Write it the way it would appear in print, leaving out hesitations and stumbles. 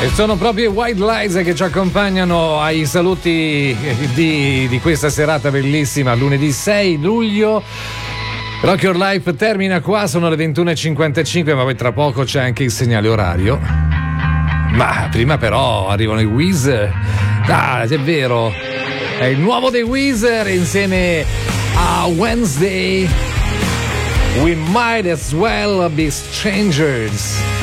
E sono proprio i White Lies che ci accompagnano ai saluti di questa serata bellissima, lunedì 6 luglio. Rock Your Life termina qua, sono le 21:55, ma poi tra poco c'è anche il segnale orario. Ma prima però arrivano i Weezer. Ah, è vero, è il nuovo dei Weezer insieme a Wednesday. We might as well be strangers.